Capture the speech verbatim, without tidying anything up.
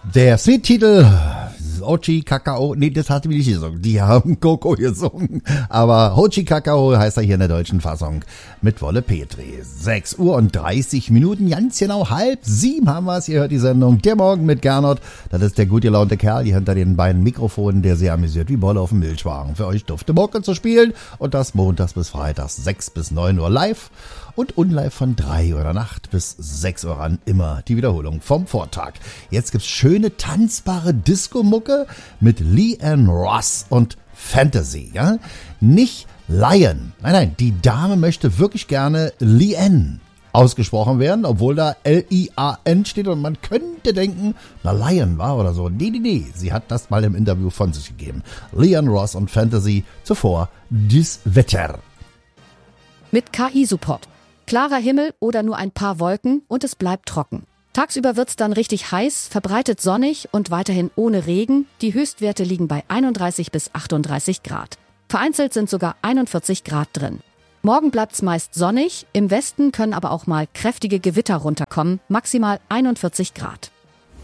Der Sweet-Titel Hochi Kakao, nee, das hatte ich nicht gesungen. Die haben Coco gesungen. Aber Hochi Kakao heißt er hier in der deutschen Fassung mit Wolle Petri. sechs Uhr und dreißig Minuten, ganz genau halb sieben haben wir es. Ihr hört die Sendung Der Morgen mit Gernot. Das ist der gut gelaunte Kerl hier hinter den beiden Mikrofonen, der sehr amüsiert wie Bolle auf dem Milchwagen für euch dufte Mucke zu spielen. Und das montags bis freitags sechs bis neun Uhr live. Und unlive von drei Uhr der Nacht bis sechs Uhr an, immer die Wiederholung vom Vortag. Jetzt gibt's schöne, tanzbare Disco-Mucke mit Leanne Ross und Fantasy, ja? Nicht Lion. Nein, nein, die Dame möchte wirklich gerne Leanne ausgesprochen werden, obwohl da L I A N steht und man könnte denken, na Lion war oder so. Nee, nee, nee, sie hat das mal im Interview von sich gegeben. Leanne Ross und Fantasy, zuvor Dis Wetter. Mit K I-Support. Klarer Himmel oder nur ein paar Wolken und es bleibt trocken. Tagsüber wird's dann richtig heiß, verbreitet sonnig und weiterhin ohne Regen. Die Höchstwerte liegen bei einunddreißig bis achtunddreißig Grad. Vereinzelt sind sogar einundvierzig Grad drin. Morgen bleibt's meist sonnig, im Westen können aber auch mal kräftige Gewitter runterkommen, maximal einundvierzig Grad.